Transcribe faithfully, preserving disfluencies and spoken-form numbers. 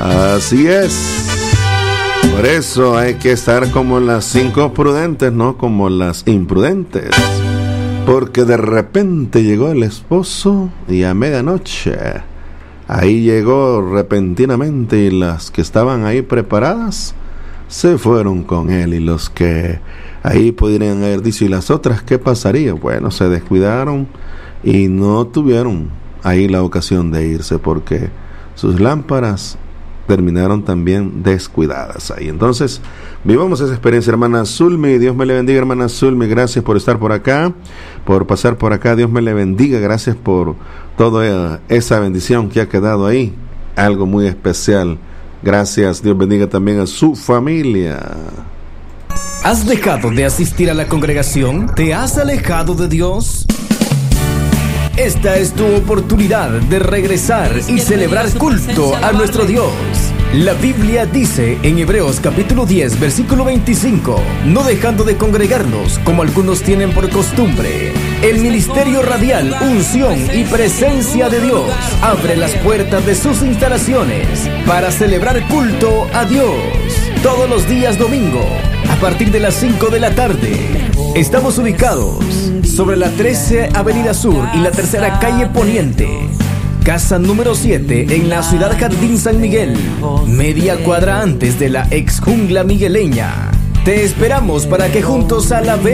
Así es. Por eso hay que estar como las cinco prudentes, no como las imprudentes. Porque de repente llegó el esposo y a medianoche, ahí llegó repentinamente y las que estaban ahí preparadas se fueron con él. Y los que ahí podrían haber dicho, ¿y las otras qué pasaría? Bueno, se descuidaron y no tuvieron ahí la ocasión de irse porque sus lámparas terminaron también descuidadas ahí. Entonces, vivamos esa experiencia, hermana Zulmi. Dios me le bendiga, hermana Zulmi. Gracias por estar por acá, por pasar por acá. Dios me le bendiga. Gracias por toda esa bendición que ha quedado ahí. Algo muy especial. Gracias. Dios bendiga también a su familia. ¿Has dejado de asistir a la congregación? ¿Te has alejado de Dios? Esta es tu oportunidad de regresar y celebrar culto a nuestro Dios. La Biblia dice en Hebreos capítulo diez, versículo veinticinco, no dejando de congregarnos como algunos tienen por costumbre. El ministerio radial, unción y presencia de Dios abre las puertas de sus instalaciones para celebrar culto a Dios todos los días domingo a partir de las cinco de la tarde. Estamos ubicados sobre la trece Avenida Sur y la tercera calle Poniente, casa número siete en la ciudad Jardín San Miguel, media cuadra antes de la ex jungla migueleña. Te esperamos para que juntos alabemos